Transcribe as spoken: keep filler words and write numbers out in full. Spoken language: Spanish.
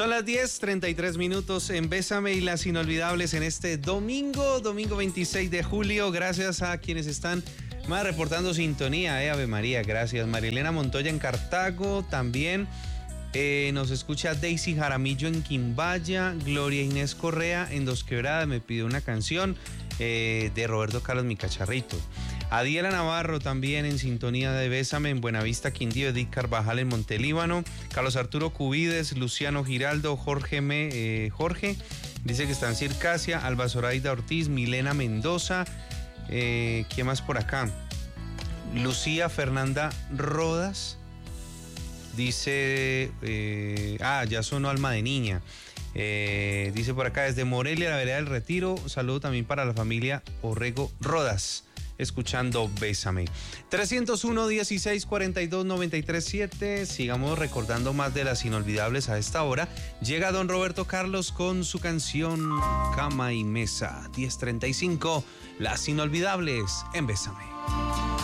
Son las diez treinta y tres minutos en Bésame y las inolvidables en este domingo, domingo veintiséis de julio. Gracias a quienes están más reportando sintonía, eh, Ave María, gracias. Marilena Montoya en Cartago, también eh, nos escucha Daisy Jaramillo en Quimbaya, Gloria Inés Correa en Dos Quebradas, me pidió una canción eh, de Roberto Carlos Mi Cacharrito. Adiela Navarro también en sintonía de Bésame en Buenavista, Quindío, Edith Carvajal en Montelíbano, Carlos Arturo Cubides, Luciano Giraldo, Jorge Me, eh, Jorge, dice que está en Circasia, Alba Zoraida Ortiz, Milena Mendoza, eh, ¿quién más por acá? Lucía Fernanda Rodas, dice, eh, ah, ya sonó Alma de Niña. Eh, dice por acá desde Morelia, la vereda del Retiro, saludo también para la familia Orrego Rodas, escuchando Bésame. trescientos uno, dieciséis, cuarenta y dos, noventa y tres, siete. Sigamos recordando más de las inolvidables a esta hora. Llega don Roberto Carlos con su canción Cama y Mesa. diez treinta y cinco, las inolvidables en Bésame.